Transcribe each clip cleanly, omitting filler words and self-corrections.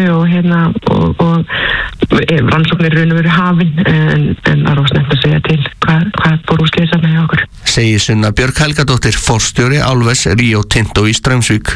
og rannsóknir raun og veru hafin en það er ósnett að segja til hvað fór úr slysana hjá okkur. Segir Sunna Björk Helgadóttir, forstjóri álvers Rio Tinto í Straumsvík.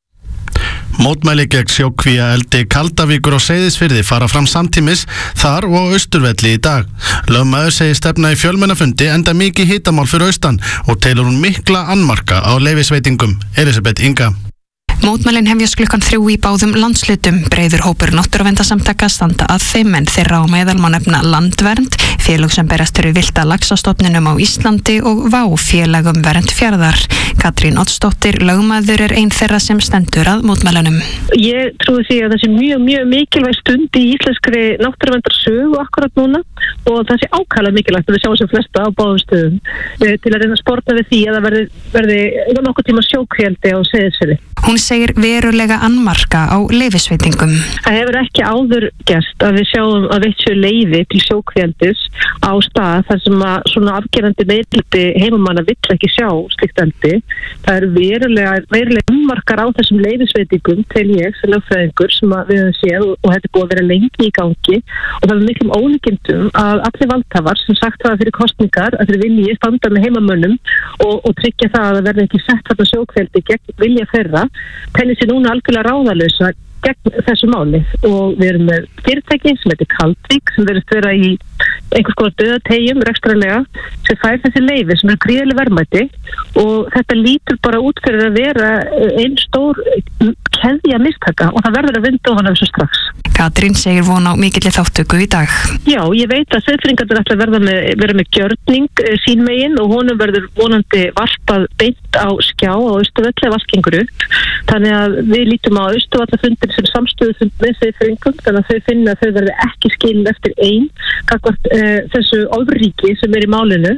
Mótmæli gegn sjókvíaeldi Kaldavíkur og Seyðisfirði fara fram samtímis þar og á Austurvelli í dag. Lögmaður segir stefna í fjölmennafundi enda mikið hitamál fyrir austan og telur hún mikla annmarka á leyfisveitingum. Elisabeth Inga. Mótmælin hefjast klukkan 3 í báðum landslutum. Breiður hópur náttúruverndarsamtaka standa að þeim en þeirra á meðal má nefna Landvernd, félög sem berast fyrir villta laxastofninum á Íslandi og VÁ, félag vernd fjarðar. Katrín Oddsdóttir, lögmaður, er ein þeirra sem stendur að mótmælunum. Ég trúi því að það sé mjög mikilvæg stund í íslenskri náttúruverndarsögu akkurat núna og það sé ákaflega mikilvægt að við sjáum sem flesta á báðum stöðum til að reyna að sporta við því að það verði nokkuð tíma sjókvíaeldi á Seyðisfirði. Hún segir verulega annmarka á leyfisveitingum. Það hefur ekki áður gerst að við sjáum að veitt séu leyfi til sjókvíaeldis á stað þar sem að svona afgerandi meirhluti heimamanna vill ekki sjá slíkt eldi. Það eru verulega annmarkar á þessum leyfisveitingum til ég sem lögfræðingur sem við höfum séð og þetta er búið að vera lengi í gangi og það er miklum ólíkindum að allir valdhafar sem sagt hafa fyrir kosningar að þeir vilji standa með heimamönnum og tryggja það að það verði ekki sett þarna sjókvíaeldi gegn vilja þeirra telli sér núna algjörlega ráðalausa gegn þessu máli og við erum með fyrirtæki sem heitir Kaldvík sem verðist vera í einhvers konar dauðategjum rekstrarlega sem fær þessi leyfi sem er gríðarleg verðmæti og þetta lítur bara út fyrir að vera einn stór keðja mistaka og það verður að vinda ofan af þessu strax. Katrín segir von á mikilli þáttöku í dag. Já, ég veit að Seyðfirðingarnir ætla að vera með gjörning sín megin og honum verður vonandi varpað beint á skjá á Austurvelli ef allt gengur upp. Þannig að við lítum á Austurvallafundin sem samstöðufund með Seyðfirðingum þannig að þau finna að þau verði ekki skilin eftir gagnvart þessu ofríki sem er í málinu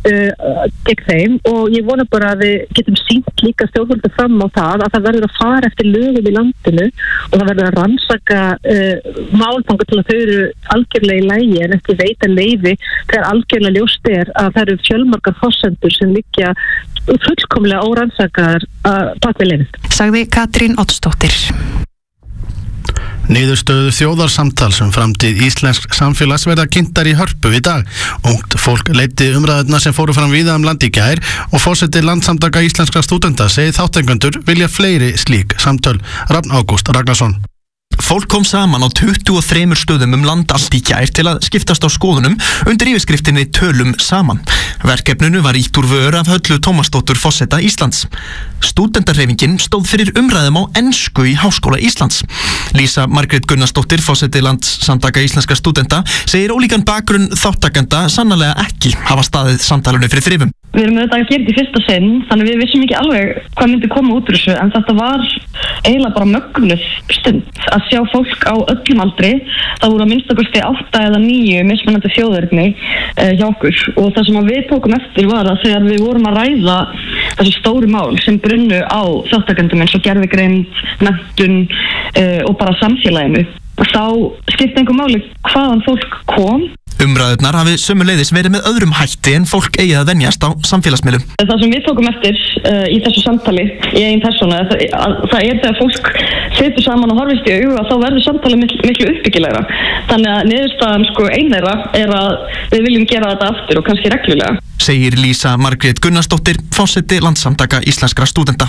gegn þeim og ég vona bara að við getum sýnt líka stjórnvöldu fram á það að það verður að fara eftir lögum í landinu og það verður að rannsaka málfanga til að þau eru algjörlega í lagi en ekki veita leyfi þegar algjörlega ljóst er að það eru fjölmargar forsendur sem liggja fullkomlega órannsakaðar bak við leyfið. Sagði Katrín Oddsdóttir. Niðurstöður þjóðarsamtals framtíð íslensk samfélags verða kynntar í Hörpu í dag. Ungt fólk leiddi umræðurnar sem fóru fram víða land í gær og forseti Landssamtaka íslenskra stúdenta segir þátttakendur vilja fleiri slík samtöl. Rafn Ágúst Ragnarsson. Fólk kom saman á 23 stöðum land allt í gær til að skiptast á skoðunum undir yfirskriftinni Tölum saman. Verkefninu var ýtt úr vör af Höllu Tómasdóttur forseta Íslands. Stúdentahreyfingin stóð fyrir umræðum á ensku í Háskóla Íslands. Lísa Margrét Gunnarsdóttir, forseti Landssamtaka íslenska stúdenta, segir ólíkan bakgrunn þáttakenda sannarlega ekki hafa staðið samtalinu fyrir þrifum. Við erum auðvitað að gera þetta í fyrsta sinn, þannig við vissum ekki alveg hvað myndi koma út úr þessu, en þetta var eiginlega bara mögnuð stund að sjá fólk á öllum aldri. Það voru að minnstakosti 8 eða 9 mismunandi þjóðerni hjá okkur og það sem við tókum eftir var að þegar við vorum að ræða þessi stóru mál sem brunnu á þáttakendum eins og gervigreind, menntun og bara samfélaginu, þá skipti einhver máli hvaðan fólk kom. Umræðurnar hafi sömuleiðis verið með öðrum hætti en fólk eigi að venjast á samfélagsmiðlum. Það sem við tókum eftir í þessu samtali í eigin persónu, það er þegar fólk situr saman og horfist í augu að þá verður samtalið miklu uppbyggilegra. Þannig að niðurstaðan einleira er að við viljum gera þetta aftur og kannski reglulega. Segir Lísa Margrét Gunnarsdóttir, forseti Landssamtaka íslenskra stúdenta.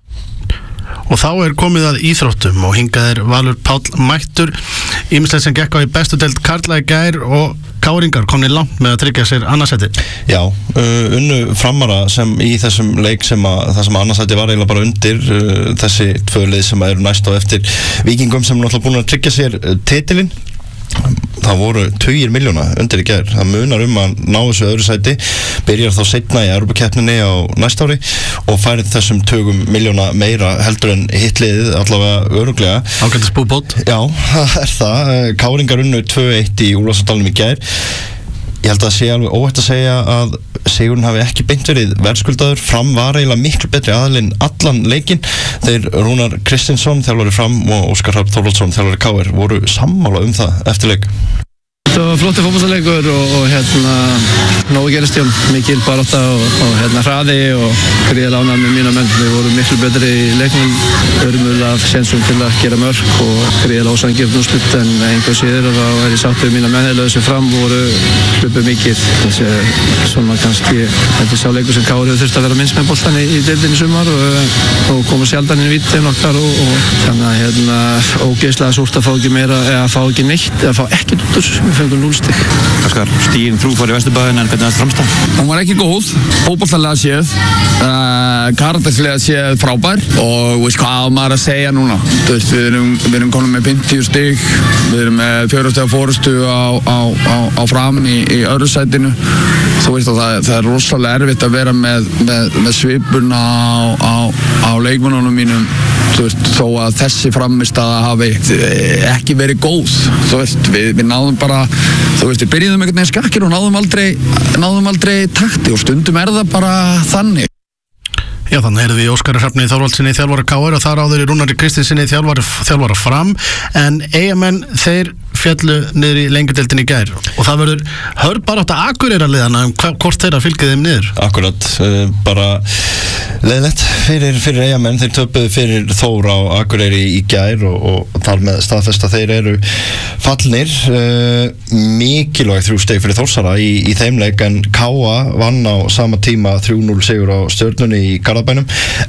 Og þá er komið að íþróttum og hingað er Valur Páll mættur. Ýmislegt sem gekk á í bestu deild karla í gær og káringar komnir langt með að tryggja sér annarsæti. Já, unnu Framara sem í þessum leik sem það sem annarsæti var eiginlega bara undir þessi tvö lið sem eru næst á eftir Víkingum sem náttúrulega búin að tryggja sér titilinn. Það voru 20 milljóna undir í gær. Það munar að ná þessu öðru sæti, byrjar þá seinna í Evrópukeppninni á næsta ári og færið þessum 20 milljóna meira heldur en hitliðið allavega örugglega. Ágætis búbót. Já, það er það. Káringar unnu 2-1 í Úlfarsárdalnum í gær. Ég held að það sé alveg óhætt að segja að sigurinn hafi ekki beint verið verðskuldaður. Fram var eiginlega miklu betri aðilinn allan leikinn. Þeir Rúnar Kristinsson, þjálfari Fram og Óskar Hrafn Þorvaldsson, þjálfari KR, voru sammála það eftir leik. Það var flottur fótboltaleikur og nógu gerist hjá mikil barátta og hraði og gríðarlega ánægður með mína menn. Við vorum miklu betri í leiknum, örmul af sénsum til að gera mörk og gríðarlega ósanngjarnt úrslit en einhver síður og þá ég sátt við mína menn lögðu sig fram og voru hlupið mikið. Svona kannski þetta sá leikur sem Kári þurfti að vera minnst með boltan í deildinni sumar og koma sjaldan inn í vítin okkar og þannig að ógeðslega súrt að fá ekki meira eða fá ekki neitt eða fá ekkert út úr. Við fengum 0 stig. Óskar, stigin þrúfar í Vesturbæinn en hvernig það framstæð? Hún var ekki góð, fótboltalega séð, karakterslega séð frábær og veist hvað maður að segja núna. Við erum komin með 50 stig, við erum með 4 stiga fórustu á Fram í öðru sætinu. Þú veist að það er rosalega erfitt að vera með svipurna á leikmönnunum mínum. Þú veist, þó að þessi frammistaða hafi ekki verið góð. Þú veist, við náðum bara, þú veist, við byrjuðum einhvern veginn skakkir og náðum aldrei takti og stundum það bara þannig. Já, þannig heyrðum við Óskari Hrafni Þorvaldsinni þjálfara KR og þar áður í Rúnari Kristinssyni þjálfara Fram en Eyjamenn þeir fjallu niður í lengjudeildinni í gær og það verður hörð barátta Akureyrarliðana hvort þeirra fylgið þeim niður. Akkurat, bara leiðilegt fyrir Eyjamenn, þeir töpuðu fyrir Þór á Akureyri í gær og þar með staðfesta þeir eru fallnir. Mikilvægt 3 stig fyrir Þórsara í þeim leik en Káa vann á sama tíma 3-0 sigur á Stjörnunni í Garðabænum.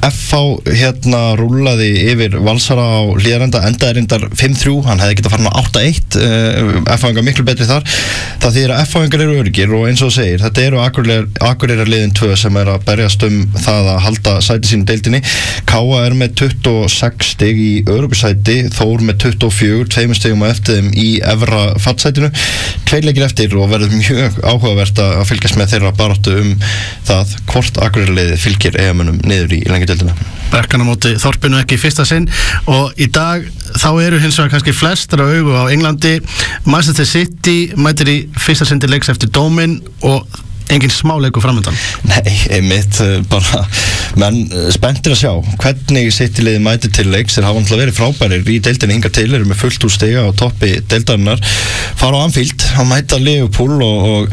FH rúllaði yfir Valsara á Hlíðarenda, endaði reyndar 5-3, hann hefði getað farin á 8-1. FH-ingar miklu betri þar. Það þýðir að FH-ingar eru öryggir og eins og þú segir, þetta eru Akureyrarliðin 2 sem er að berjast það að halda sæti sínu deildinni. Káa er með 26 stig í öruggissæti, Þór með 24, 2 stigum á eftir þeim í efra fallsætinu. 2 leikir eftir og verður mjög áhugavert að fylgjast með þeirra baráttu það hvort Akureyrarliðið fylgir Eyjamönnum niður í lengjudeildina. Brekkan á móti Þorpinu ekki í fyrsta sinn og í dag þá eru hins vegar kannski flestra augu á Englandi. Manchester City mætir í fyrsta sinn til leiks eftir dóminn og engin smáleikur framöndan. Nei, einmitt bara menn spenntir að sjá hvernig City-liðið mætir til leiks. Þeir hafa náttúrulega verið frábærir í deildinni hingað til, eru með fullt úr stiga á toppi deildarinnar, fara á Anfield að mæta Liverpool og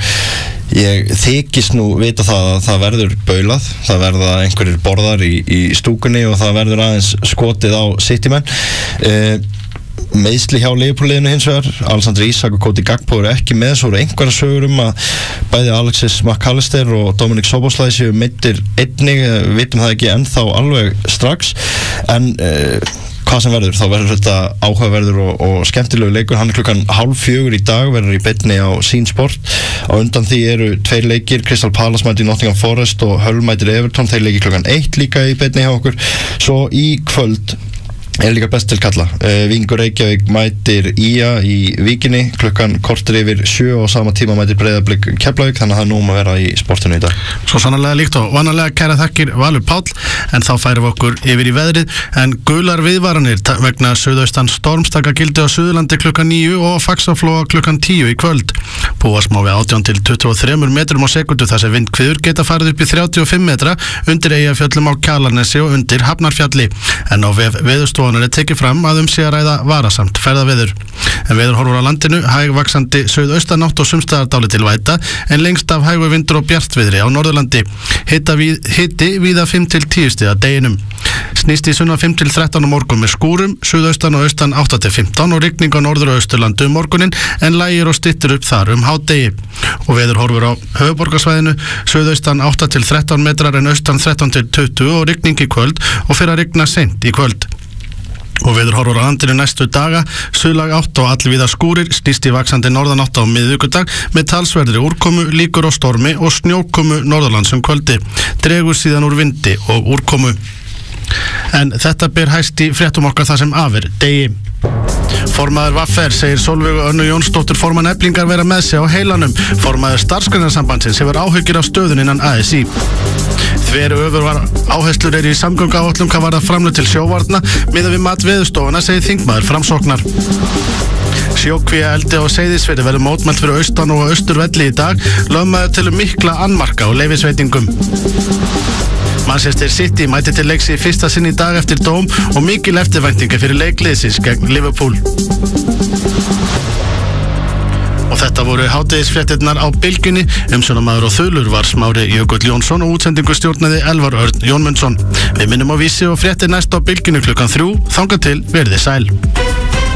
ég þykist nú vita það að það verður baulað, það verða einhverjir borðar í stúkunni og það verður aðeins skotið á City-menn. Meiðsli hjá Liverpool-liðinu hins vegar, Alexander Isak og Cody Gakpo eru ekki með, svo eru einhverja sögur að bæði Alexis McAllister og Dominic Szoboszlai séu meiddir einnig, vitum það ekki ennþá alveg strax, en hvað sem verður, þá verður þetta áhugaverður og skemmtilegu leikur. Hann er 3:30 í dag, verður í beinni á Sín Sport. Á undan því eru 2 leikir, Crystal Palace mætir Nottingham Forest og Hull mætir Everton, þeir leikir 1 líka í beinni hjá okkur. Svo í kvöld er líka best til kalla. Víkingur Reykjavík mætir Ía í Víkinni korter yfir 7 og sama tíma mætir Breiðablik Keflavík, þannig að það er nú að vera í sportinu í dag. Svo sannarlega líkt og vanalega kæra þakkir Valur Páll, en þá færum við okkur yfir í veðrið, en gular viðvaranir vegna suðaustan storms taka gildi á Suðurlandi 9 og Faxaflóa 10 í kvöld. Búast má við 18 til 23 metrum á sekundu þar sem vindhviður geta farið upp í 35 metra undir Eyjafjöllum á Kjalarnesi og undir Hafnarfjalli, en á Veðurstofunar er tekið fram að sé að ræða varasamt ferðaveður. En veðurhorfur á landinu, hægvaxandi suðaustanátt og sumstaðar dálítil væta, en lengst af hægur vindur og bjartviðri á Norðurlandi. Hiti víða 5 til 10 stig að deginum. Snýst í sunnan 5 til 13 á morgun með skúrum, suðaustan og austan 8 til 15 og rigning á norður og austurlandu morgunin, en lægir og styttir upp þar hádegi. Og veðurhorfur á höfuðborgarsvæðinu, suðaustan 8 til 13 metrar en austan 13 til 20 og rigning í kvöld og fer að rigna seint í kvöld. Og veðurhorfur á landinu næstu daga, suðlag 8 og allvíða skúrir, snýst í vaxandi norðanátt á miðvikudag með talsverðri úrkomu, líkur á stormi og snjókomu norðurlands kvöldi. Dregur síðan úr vindi og úrkomu. En þetta ber hæst í fréttum okkar það sem afir degi. Formaður VFR segir Sólveigu Önnu Jónsdóttur formann Eflingar vera með sig á heilanum. Formaður Starfsgreinasambandsins hefur áhyggjur af stöðun innan ASÍ. Þveru öfurvar áherslur í samgönguáætlun hvað varðar framlög til sjóvarna miðað við mat Veðurstofuna, segir þingmaður Framsóknar. Sjókvíaeldi á Seyðisfirði verður mótmælt fyrir austan og austurvelli í dag. Lögmaður telur mikla annmarka og leyfisveitingum. Manchester City mæti til leiks í fyrsta sinn í dag eftir dóm og mikil eftirvæntinga fyrir leikliðsins gegn Liverpool. Og þetta voru hádegisfréttirnar á Bylgjunni. Umsjónarmaður og þulur var Smári Jökull Jónsson og útsendingu stjórnaði Elvar Örn Jónmundsson. Við minnum á Vísi og fréttir næst á Bylgjunni klukkan 3. Þangað til, verið sæl.